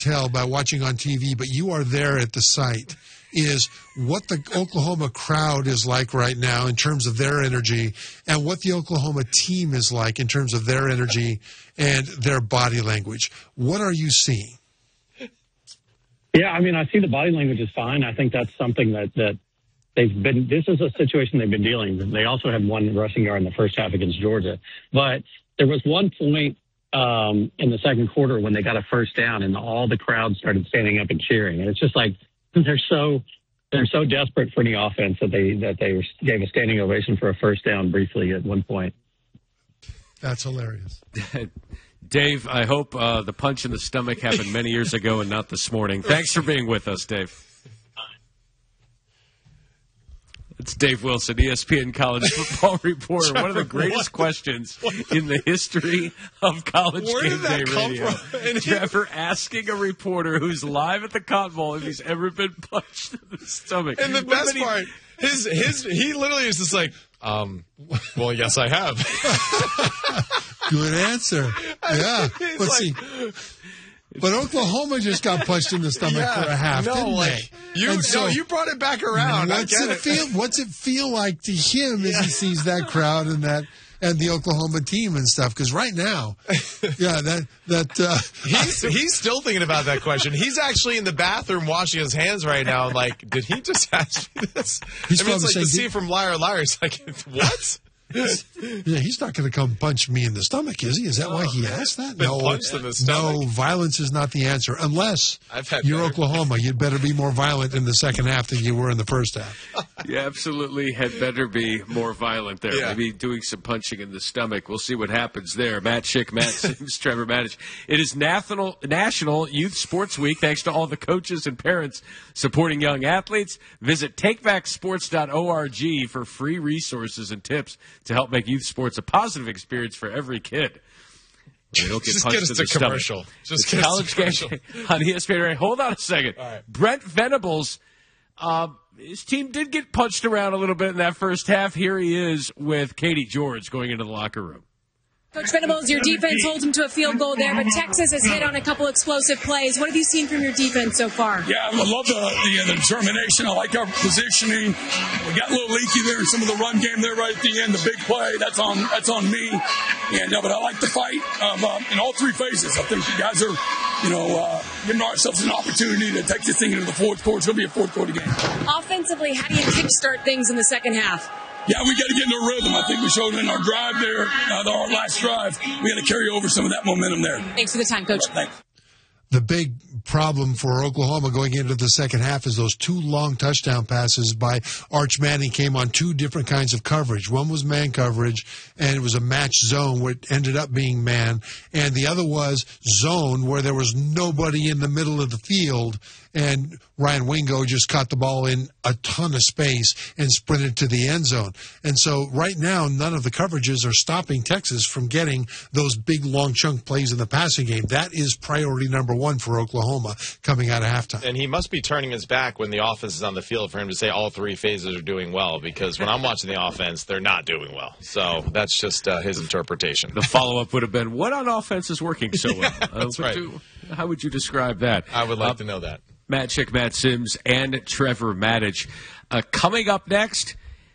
tell by watching on TV, but you are there at the site, is what the Oklahoma crowd is like right now in terms of their energy and what the Oklahoma team is like in terms of their energy and their body language. What are you seeing? Yeah, I mean, I see the body language is fine. I think that's something that this is a situation they've been dealing with. They also had one rushing yard in the first half against Georgia. But there was one point in the second quarter when they got a first down and all the crowd started standing up and cheering. And it's just like, they're so desperate for any offense that they gave a standing ovation for a first down briefly at one point. That's hilarious. Dave, I hope the punch in the stomach happened many years ago and not this morning. Thanks for being with us, Dave. It's Dave Wilson, ESPN college football reporter. One of the greatest questions in the history of college game day radio. Trevor asking a reporter who's live at the Cotton Bowl if he's ever been punched in the stomach. And the best part, he literally is just like, well, yes, I have. Good answer. Yeah. But Oklahoma just got punched in the stomach for a half, didn't they? You brought it back around. What's it feel like to him as he sees that crowd and the Oklahoma team and stuff? Because right now, he's still thinking about that question. He's actually in the bathroom washing his hands right now. Like, did he just ask me this? It's like the scene from Liar Liar. He's like, what? Yeah, he's not going to come punch me in the stomach, is he? Is that why he asked that? No, violence is not the answer. Unless you're Oklahoma, you'd better be more violent in the second half than you were in the first half. You absolutely had better be more violent there. Yeah. Maybe doing some punching in the stomach. We'll see what happens there. Matt Schick, Matt Sims, Trevor Maddich. It is National Youth Sports Week. Thanks to all the coaches and parents supporting young athletes. Visit takebacksports.org for free resources and tips to help make youth sports a positive experience for every kid. Don't get just get us to commercial. Just get us to commercial. On ESPN. Right. Hold on a second. Right. Brent Venables, his team did get punched around a little bit in that first half. Here he is with Katie George going into the locker room. Coach Venables, your defense holds them to a field goal there, but Texas has hit on a couple explosive plays. What have you seen from your defense so far? Yeah, I love the determination. I like our positioning. We got a little leaky there in some of the run game there right at the end. The big play, that's on me. And but I like the fight in all three phases. I think the guys are, giving ourselves an opportunity to take this thing into the fourth quarter. It's going to be a fourth quarter game. Offensively, how do you kickstart things in the second half? Yeah, we got to get in a rhythm. I think we showed in our drive there, our last drive. We got to carry over some of that momentum there. Thanks for the time, Coach. Thanks. The big problem for Oklahoma going into the second half is those two long touchdown passes by Arch Manning came on two different kinds of coverage. One was man coverage, and it was a match zone where it ended up being man. And the other was zone where there was nobody in the middle of the field, and Ryan Wingo just caught the ball in a ton of space and sprinted to the end zone. And so right now, none of the coverages are stopping Texas from getting those big, long chunk plays in the passing game. That is priority number one for Oklahoma coming out of halftime. And he must be turning his back when the offense is on the field for him to say all three phases are doing well, because when I'm watching the offense, they're not doing well. So that's just his interpretation. The follow-up would have been, what on offense is working so well? That's right. How would you describe that? I would like to know that. Matt Schick, Matt Sims, and Trevor Maddich. Coming up next,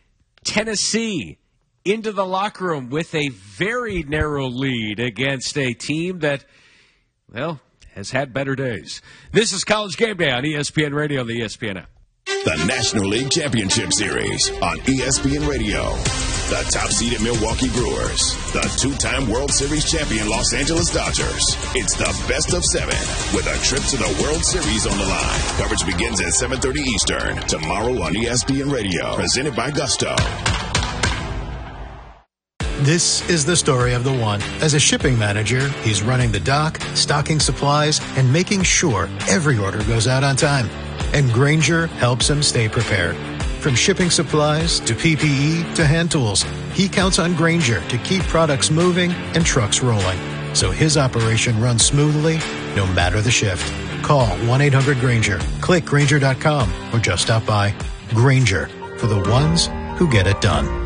Tennessee into the locker room with a very narrow lead against a team that, well, has had better days. This is College Game Day on ESPN Radio and the ESPN app. The National League Championship Series on ESPN Radio. The top-seeded Milwaukee Brewers. The two-time World Series champion Los Angeles Dodgers. It's the best of seven with a trip to the World Series on the line. Coverage begins at 7:30 Eastern tomorrow on ESPN Radio. Presented by Gusto. This is the story of the one. As a shipping manager, he's running the dock, stocking supplies, and making sure every order goes out on time. And Grainger helps him stay prepared. From shipping supplies to PPE to hand tools, he counts on Grainger to keep products moving and trucks rolling, so his operation runs smoothly no matter the shift. Call 1-800-GRAINGER, click Grainger.com, or just stop by. Grainger, for the ones who get it done.